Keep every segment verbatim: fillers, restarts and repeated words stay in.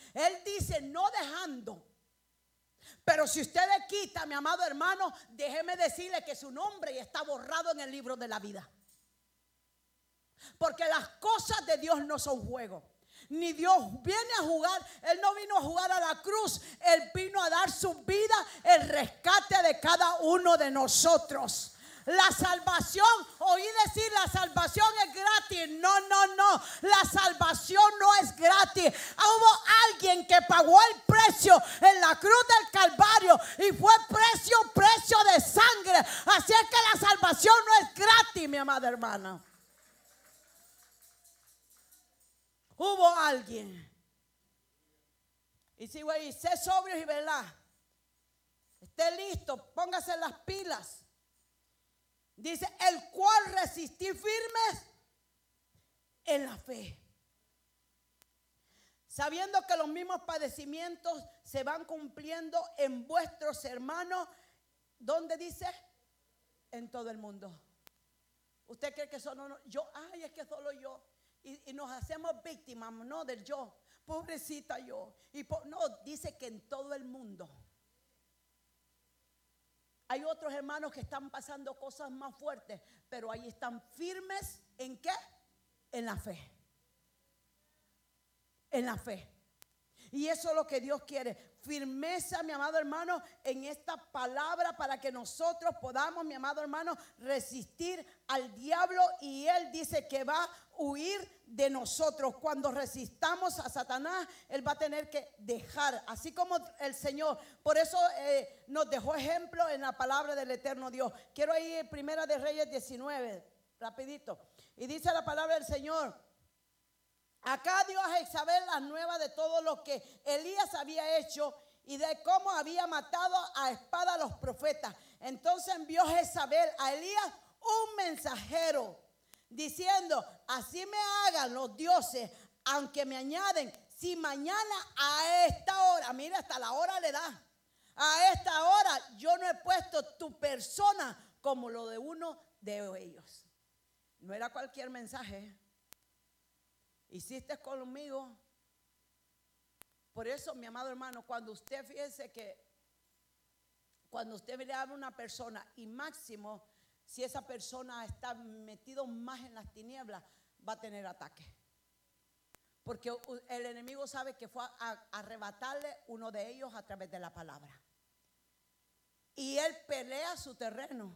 Él dice no dejando. Pero si usted le quita, mi amado hermano, déjeme decirle que su nombre ya está borrado en el libro de la vida. Porque las cosas de Dios no son juegos. Ni Dios viene a jugar. Él no vino a jugar a la cruz. Él vino a dar su vida, el rescate de cada uno de nosotros. La salvación, oí decir la salvación es gratis. No, no, no. La salvación no es gratis. Hubo alguien que pagó el precio en la cruz del Calvario y fue precio, precio de sangre. Así es que la salvación no es gratis, mi amada hermana. Hubo alguien. Y si güey, sé sobrio y velá. Esté listo, póngase las pilas. Dice, el cual resistí firmes en la fe, sabiendo que los mismos padecimientos se van cumpliendo en vuestros hermanos. ¿Dónde dice? En todo el mundo. ¿Usted cree que solo yo? Ay, es que solo yo. Y, y nos hacemos víctimas, no del yo. Pobrecita yo. Y po, no, dice que en todo el mundo. Hay otros hermanos que están pasando cosas más fuertes, pero ahí están firmes. ¿En qué? En la fe. En la fe. Y eso es lo que Dios quiere. Firmeza, mi amado hermano, en esta palabra para que nosotros podamos, mi amado hermano, resistir al diablo. Y Él dice que va a huir de nosotros. Cuando resistamos a Satanás, Él va a tener que dejar. Así como el Señor. Por eso eh, nos dejó ejemplo en la palabra del eterno Dios. Quiero ir a Primera de Reyes diecinueve, rapidito. Y dice la palabra del Señor. Acá dio a Jezabel las nuevas de todo lo que Elías había hecho y de cómo había matado a espada a los profetas. Entonces envió Jezabel a Elías un mensajero diciendo: así me hagan los dioses, aunque me añaden, si mañana a esta hora, mira, hasta la hora le da, a esta hora yo no he puesto tu persona como lo de uno de ellos. No era cualquier mensaje. Hiciste conmigo. Por eso, mi amado hermano, cuando usted fíjese que cuando usted le habla a una persona, y máximo si esa persona está metido más en las tinieblas, va a tener ataque. Porque el enemigo sabe que fue a, a arrebatarle uno de ellos a través de la palabra. Y él pelea su terreno.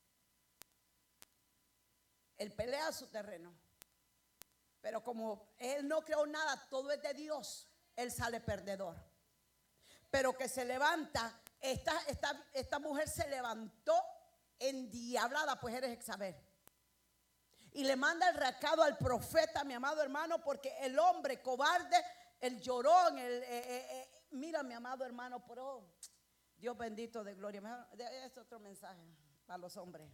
Él pelea su terreno. Pero como él no creó nada, todo es de Dios, él sale perdedor. Pero que se levanta, esta, esta, esta mujer se levantó endiablada, pues eres Jezabel. Y le manda el recado al profeta, mi amado hermano, porque el hombre cobarde, el llorón, el, eh, eh, eh, mira, mi amado hermano, pero Dios bendito de gloria. Es otro mensaje para los hombres.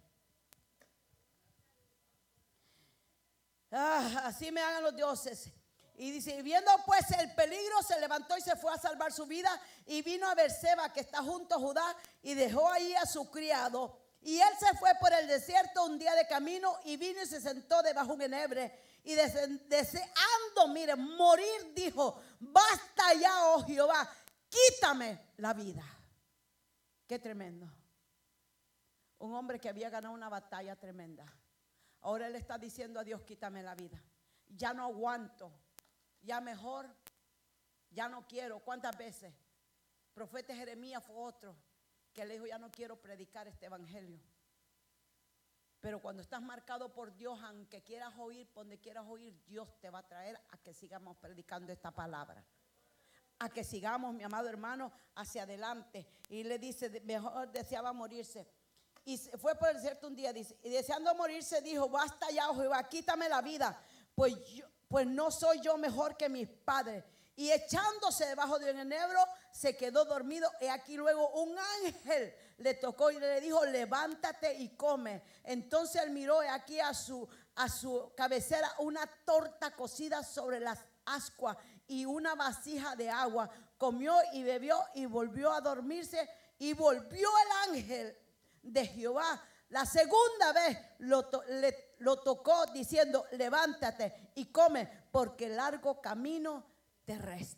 Ah, así me hagan los dioses. Y dice, viendo pues el peligro, se levantó y se fue a salvar su vida. Y vino a Berseba, que está junto a Judá, y dejó ahí a su criado. Y él se fue por el desierto un día de camino, y vino y se sentó debajo de un enebre. Y deseando, mire, morir, dijo: basta ya, oh Jehová, quítame la vida. Qué tremendo. Un hombre que había ganado una batalla tremenda. Ahora él está diciendo a Dios: quítame la vida. Ya no aguanto. Ya mejor. Ya no quiero. ¿Cuántas veces? El profeta Jeremías fue otro que le dijo: ya no quiero predicar este evangelio. Pero cuando estás marcado por Dios, aunque quieras oír, por donde quieras oír, Dios te va a traer a que sigamos predicando esta palabra. A que sigamos, mi amado hermano, hacia adelante. Y le dice, mejor deseaba morirse. Y fue por el desierto un día, dice, y deseando morirse dijo: basta ya, oh Jehová, quítame la vida, pues, yo, pues no soy yo mejor que mis padres. Y echándose debajo de un enebro, se quedó dormido. Y aquí luego un ángel le tocó y le dijo: levántate y come. Entonces él miró aquí a su, a su cabecera una torta cocida sobre las ascuas y una vasija de agua. Comió y bebió y volvió a dormirse. Y volvió el ángel de Jehová la segunda vez, lo, to, le, lo tocó diciendo: levántate y come, porque largo camino te resta.